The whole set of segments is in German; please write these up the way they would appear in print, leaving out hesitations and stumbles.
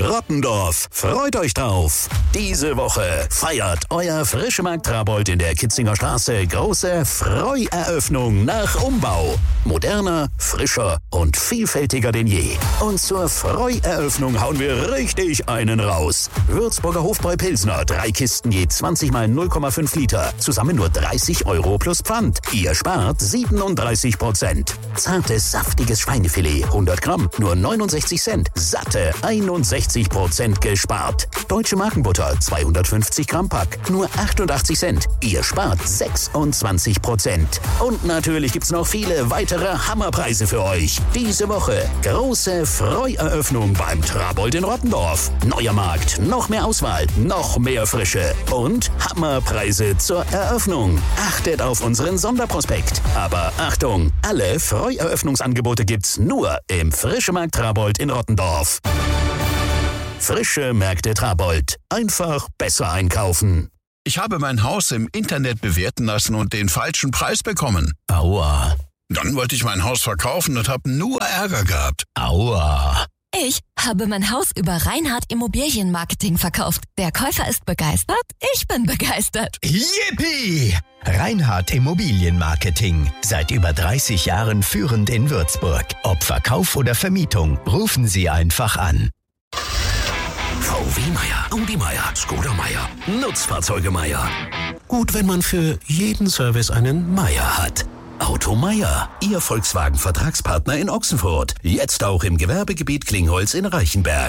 Rottendorf. Freut euch drauf. Diese Woche feiert euer Frischemarkt Trabold in der Kitzinger Straße große Freueröffnung nach Umbau. Moderner, frischer und vielfältiger denn je. Und zur Freueröffnung hauen wir richtig einen raus. Würzburger Hofbräu Pilsner, 3 Kisten je 20 mal 0,5 Liter. Zusammen nur 30 € plus Pfand. Ihr spart 37%. Zartes, saftiges Schweinefilet, 100 Gramm, nur 69 Cent. Satte 61% gespart. Deutsche Markenbutter, 250 Gramm Pack, nur 88 Cent. Ihr spart 26%. Und natürlich gibt's noch viele weitere Hammerpreise für euch. Diese Woche große Freueröffnung beim Trabold in Rottendorf. Neuer Markt, noch mehr Auswahl, noch mehr Frische und Hammerpreise zur Eröffnung. Achtet auf unseren Sonderprospekt. Aber Achtung, alle Freueröffnungsangebote gibt's nur im Frischemarkt Trabold in Rottendorf. Frische Märkte Trabold. Einfach besser einkaufen. Ich habe mein Haus im Internet bewerten lassen und den falschen Preis bekommen. Aua. Dann wollte ich mein Haus verkaufen und habe nur Ärger gehabt. Aua. Ich habe mein Haus über Reinhardt Immobilienmarketing verkauft. Der Käufer ist begeistert, ich bin begeistert. Yippie! Reinhardt Immobilienmarketing. Seit über 30 Jahren führend in Würzburg. Ob Verkauf oder Vermietung, rufen Sie einfach an. VW Meier, Audi Meier, Skoda Meier, Nutzfahrzeuge Meier. Gut, wenn man für jeden Service einen Meier hat. Auto Meier, Ihr Volkswagen-Vertragspartner in Ochsenfurt. Jetzt auch im Gewerbegebiet Klingholz in Reichenberg.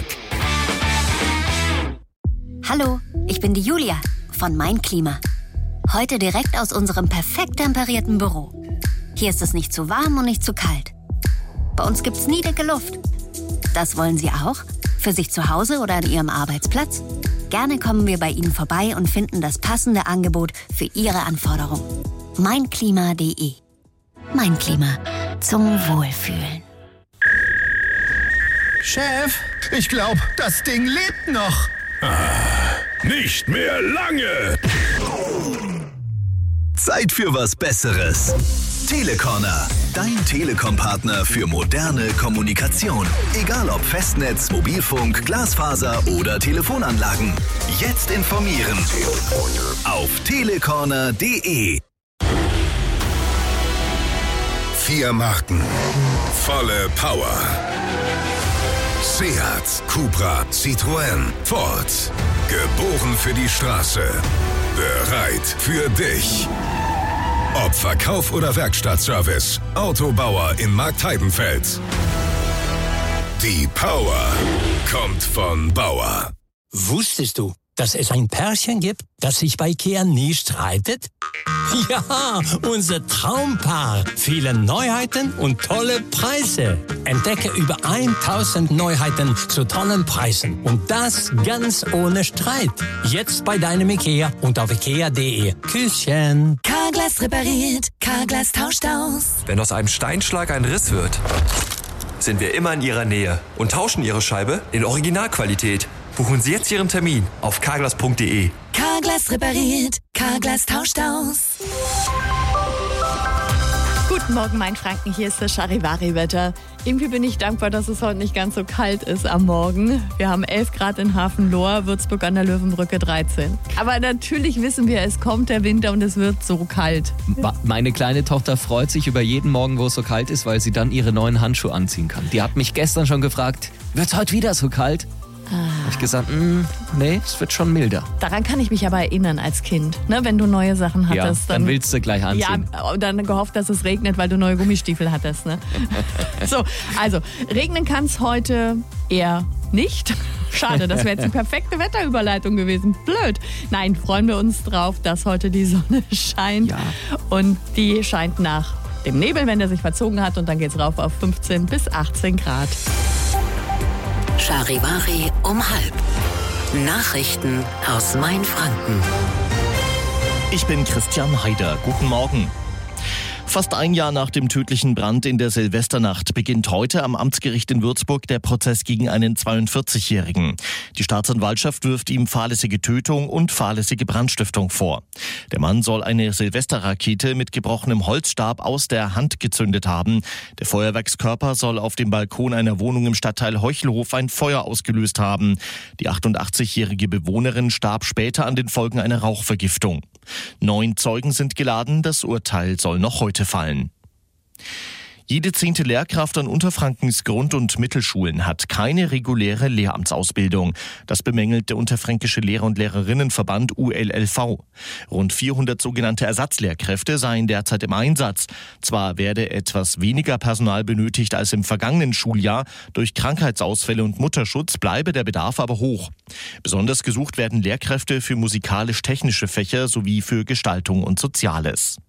Hallo, ich bin die Julia von Mein Klima. Heute direkt aus unserem perfekt temperierten Büro. Hier ist es nicht zu warm und nicht zu kalt. Bei uns gibt's nie dicke Luft. Das wollen Sie auch? Für sich zu Hause oder an Ihrem Arbeitsplatz? Gerne kommen wir bei Ihnen vorbei und finden das passende Angebot für Ihre Anforderungen. Meinklima.de. Mein Klima. Zum Wohlfühlen. Chef, ich glaube, das Ding lebt noch. Nicht mehr lange! Zeit für was Besseres. Telecorner, dein Telekom-Partner für moderne Kommunikation. Egal ob Festnetz, Mobilfunk, Glasfaser oder Telefonanlagen. Jetzt informieren auf telecorner.de. 4 Marken, volle Power. Seat, Cupra, Citroën, Ford. Geboren für die Straße. Bereit für dich. Ob Verkauf oder Werkstattservice, Autobauer in Marktheidenfeld. Die Power kommt von Bauer. Wusstest du, dass es ein Pärchen gibt, das sich bei IKEA nie streitet? Ja, unser Traumpaar. Viele Neuheiten und tolle Preise. Entdecke über 1000 Neuheiten zu tollen Preisen. Und das ganz ohne Streit. Jetzt bei deinem IKEA und auf ikea.de. Küsschen. Carglass repariert, Carglass tauscht aus. Wenn aus einem Steinschlag ein Riss wird, sind wir immer in Ihrer Nähe und tauschen Ihre Scheibe in Originalqualität. Buchen Sie jetzt Ihren Termin auf carglass.de. Carglass repariert, Carglass tauscht aus. Guten Morgen, mein Franken, hier ist das Charivari-Wetter. Irgendwie bin ich dankbar, dass es heute nicht ganz so kalt ist am Morgen. Wir haben 11 Grad in Hafenlohr, Würzburg an der Löwenbrücke 13. Aber natürlich wissen wir, es kommt der Winter und es wird so kalt. Meine kleine Tochter freut sich über jeden Morgen, wo es so kalt ist, weil sie dann ihre neuen Handschuhe anziehen kann. Die hat mich gestern schon gefragt, wird's heute wieder so kalt? Habe ich gesagt, nee, es wird schon milder. Daran kann ich mich aber erinnern als Kind, ne? Wenn du neue Sachen hattest. Ja, dann willst du gleich anziehen. Ja, und dann gehofft, dass es regnet, weil du neue Gummistiefel hattest. Ne? So, also regnen kann es heute eher nicht. Schade, das wäre jetzt die perfekte Wetterüberleitung gewesen. Blöd. Nein, freuen wir uns drauf, dass heute die Sonne scheint. Ja. Und die scheint nach dem Nebel, wenn der sich verzogen hat. Und dann geht es rauf auf 15 bis 18 Grad. Charivari um 12:30. Nachrichten aus Mainfranken. Ich bin Christian Heider. Guten Morgen. Fast ein Jahr nach dem tödlichen Brand in der Silvesternacht beginnt heute am Amtsgericht in Würzburg der Prozess gegen einen 42-Jährigen. Die Staatsanwaltschaft wirft ihm fahrlässige Tötung und fahrlässige Brandstiftung vor. Der Mann soll eine Silvesterrakete mit gebrochenem Holzstab aus der Hand gezündet haben. Der Feuerwerkskörper soll auf dem Balkon einer Wohnung im Stadtteil Heuchelhof ein Feuer ausgelöst haben. Die 88-jährige Bewohnerin starb später an den Folgen einer Rauchvergiftung. 9 Zeugen sind geladen, das Urteil soll noch heute fallen. Jede 10. Lehrkraft an Unterfrankens Grund- und Mittelschulen hat keine reguläre Lehramtsausbildung. Das bemängelt der Unterfränkische Lehrer- und Lehrerinnenverband ULLV. Rund 400 sogenannte Ersatzlehrkräfte seien derzeit im Einsatz. Zwar werde etwas weniger Personal benötigt als im vergangenen Schuljahr, durch Krankheitsausfälle und Mutterschutz bleibe der Bedarf aber hoch. Besonders gesucht werden Lehrkräfte für musikalisch-technische Fächer sowie für Gestaltung und Soziales.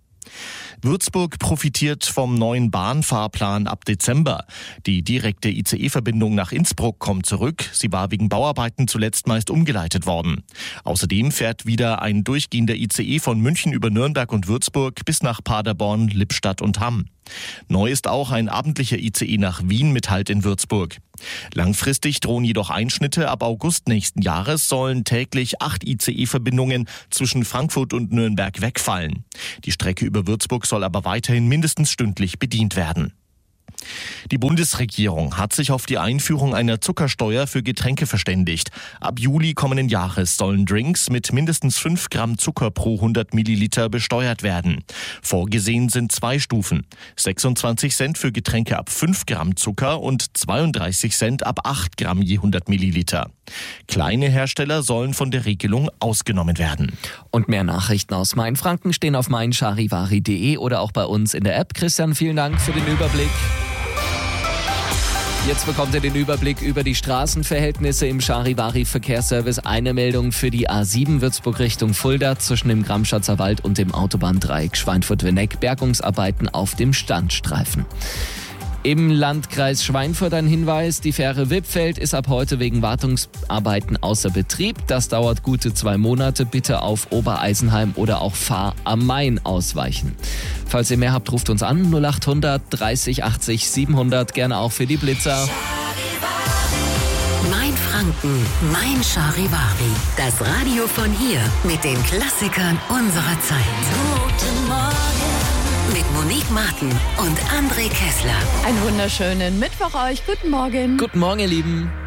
Würzburg profitiert vom neuen Bahnfahrplan ab Dezember. Die direkte ICE-Verbindung nach Innsbruck kommt zurück. Sie war wegen Bauarbeiten zuletzt meist umgeleitet worden. Außerdem fährt wieder ein durchgehender ICE von München über Nürnberg und Würzburg bis nach Paderborn, Lippstadt und Hamm. Neu ist auch ein abendlicher ICE nach Wien mit Halt in Würzburg. Langfristig drohen jedoch Einschnitte. Ab August nächsten Jahres sollen täglich 8 ICE-Verbindungen zwischen Frankfurt und Nürnberg wegfallen. Die Strecke über Würzburg soll aber weiterhin mindestens stündlich bedient werden. Die Bundesregierung hat sich auf die Einführung einer Zuckersteuer für Getränke verständigt. Ab Juli kommenden Jahres sollen Drinks mit mindestens 5 Gramm Zucker pro 100 Milliliter besteuert werden. Vorgesehen sind 2 Stufen. 26 Cent für Getränke ab 5 Gramm Zucker und 32 Cent ab 8 Gramm je 100 Milliliter. Kleine Hersteller sollen von der Regelung ausgenommen werden. Und mehr Nachrichten aus Mainfranken stehen auf meincharivari.de oder auch bei uns in der App. Christian, vielen Dank für den Überblick. Jetzt bekommt ihr den Überblick über die Straßenverhältnisse im Charivari-Verkehrsservice. Eine Meldung für die A7 Würzburg Richtung Fulda zwischen dem Gramschatzer Wald und dem Autobahndreieck Schweinfurt-Wenneck. Bergungsarbeiten auf dem Standstreifen. Im Landkreis Schweinfurt ein Hinweis, die Fähre Wippfeld ist ab heute wegen Wartungsarbeiten außer Betrieb. Das dauert gute 2 Monate. Bitte auf Obereisenheim oder auch Fahr am Main ausweichen. Falls ihr mehr habt, ruft uns an 0800 30 80 700, gerne auch für die Blitzer. Mainfranken, mein Charivari. Das Radio von hier mit den Klassikern unserer Zeit. Guten Morgen. Mit Monique Martin und André Kessler. Einen wunderschönen Mittwoch euch. Guten Morgen. Guten Morgen, ihr Lieben.